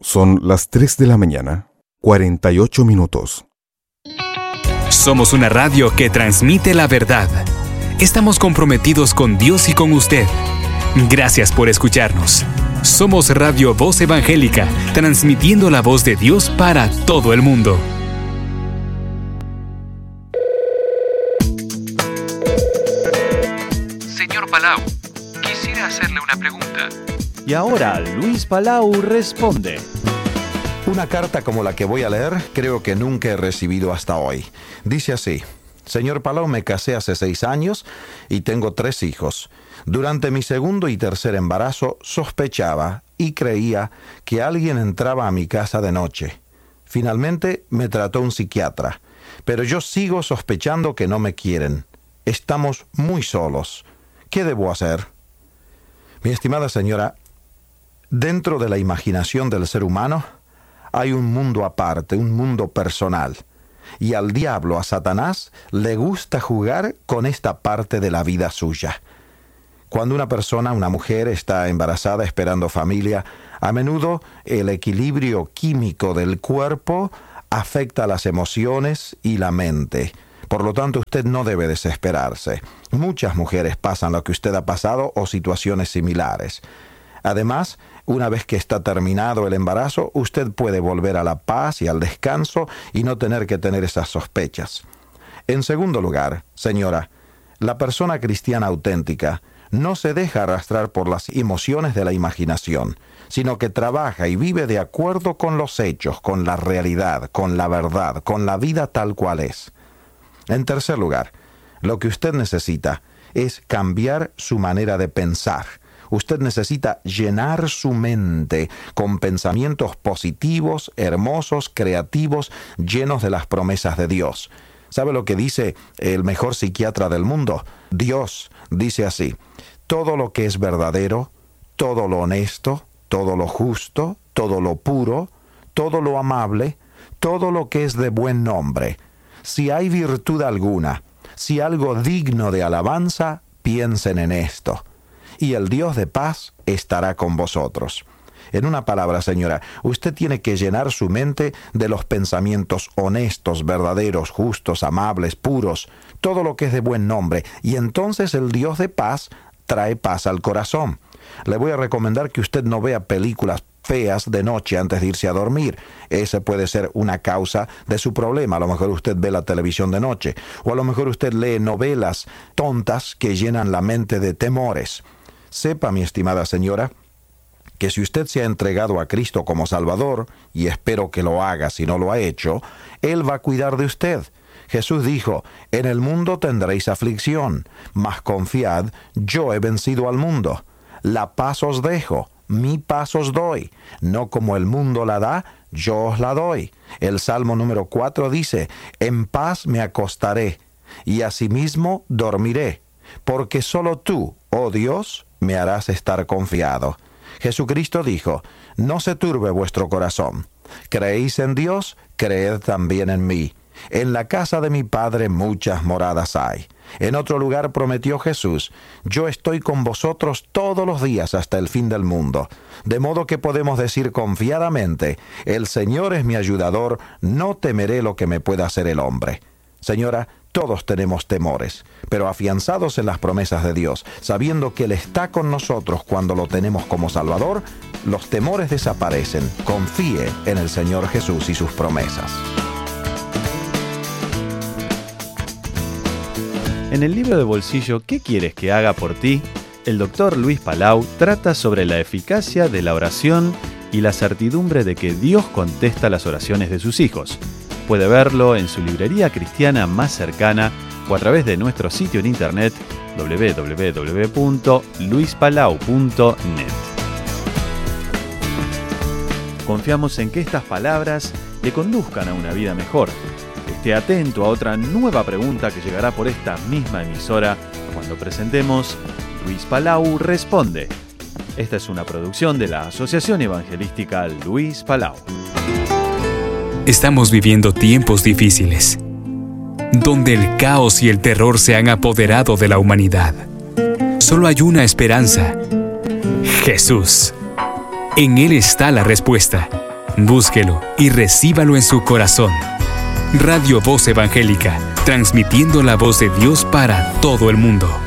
Son las 3 de la mañana, 48 minutos. Somos una radio que transmite la verdad. Estamos comprometidos con Dios y con usted. Gracias por escucharnos. Somos Radio Voz Evangélica, transmitiendo la voz de Dios para todo el mundo. Señor Palau, quisiera hacerle una pregunta. Y ahora Luis Palau responde. Una carta como la que voy a leer creo que nunca he recibido hasta hoy. Dice así: Señor Palau, me casé hace 6 años y tengo 3 hijos. Durante mi segundo y tercer embarazo sospechaba y creía que alguien entraba a mi casa de noche. Finalmente me trató un psiquiatra, pero yo sigo sospechando que no me quieren. Estamos muy solos. ¿Qué debo hacer? Mi estimada señora, dentro de la imaginación del ser humano hay un mundo aparte, un mundo personal. Y al diablo, a Satanás, le gusta jugar con esta parte de la vida suya. Cuando una persona, una mujer, está embarazada esperando familia, a menudo el equilibrio químico del cuerpo afecta las emociones y la mente. Por lo tanto, usted no debe desesperarse. Muchas mujeres pasan lo que usted ha pasado o situaciones similares. Además, una vez que está terminado el embarazo, usted puede volver a la paz y al descanso y no tener que tener esas sospechas. En segundo lugar, señora, la persona cristiana auténtica no se deja arrastrar por las emociones de la imaginación, sino que trabaja y vive de acuerdo con los hechos, con la realidad, con la verdad, con la vida tal cual es. En tercer lugar, lo que usted necesita es cambiar su manera de pensar. Usted necesita llenar su mente con pensamientos positivos, hermosos, creativos, llenos de las promesas de Dios. ¿Sabe lo que dice el mejor psiquiatra del mundo? Dios dice así: todo lo que es verdadero, todo lo honesto, todo lo justo, todo lo puro, todo lo amable, todo lo que es de buen nombre. Si hay virtud alguna, si algo digno de alabanza, piensen en esto. Y el Dios de paz estará con vosotros. En una palabra, señora, usted tiene que llenar su mente de los pensamientos honestos, verdaderos, justos, amables, puros, todo lo que es de buen nombre, y entonces el Dios de paz trae paz al corazón. Le voy a recomendar que usted no vea películas feas de noche antes de irse a dormir. Esa puede ser una causa de su problema. A lo mejor usted ve la televisión de noche, o a lo mejor usted lee novelas tontas que llenan la mente de temores. Sepa, mi estimada señora, que si usted se ha entregado a Cristo como Salvador, y espero que lo haga si no lo ha hecho, Él va a cuidar de usted. Jesús dijo: en el mundo tendréis aflicción, mas confiad, yo he vencido al mundo. La paz os dejo, mi paz os doy. No como el mundo la da, yo os la doy. El Salmo número 4 dice: en paz me acostaré, y asimismo dormiré, porque solo tú, oh Dios, me harás estar confiado. Jesucristo dijo: no se turbe vuestro corazón. ¿Creéis en Dios? Creed también en mí. En la casa de mi Padre muchas moradas hay. En otro lugar prometió Jesús: yo estoy con vosotros todos los días hasta el fin del mundo. De modo que podemos decir confiadamente: el Señor es mi ayudador, no temeré lo que me pueda hacer el hombre. Señora, todos tenemos temores, pero afianzados en las promesas de Dios, sabiendo que Él está con nosotros cuando lo tenemos como Salvador, los temores desaparecen. Confíe en el Señor Jesús y sus promesas. En el libro de bolsillo ¿Qué quieres que haga por ti?, el Dr. Luis Palau trata sobre la eficacia de la oración y la certidumbre de que Dios contesta las oraciones de sus hijos. Puede verlo en su librería cristiana más cercana o a través de nuestro sitio en internet www.luispalau.net. Confiamos en que estas palabras le conduzcan a una vida mejor. Esté atento a otra nueva pregunta que llegará por esta misma emisora cuando presentemos Luis Palau Responde. Esta es una producción de la Asociación Evangelística Luis Palau. Estamos viviendo tiempos difíciles, donde el caos y el terror se han apoderado de la humanidad. Solo hay una esperanza: Jesús. En Él está la respuesta. Búsquelo y recíbalo en su corazón. Radio Voz Evangélica, transmitiendo la voz de Dios para todo el mundo.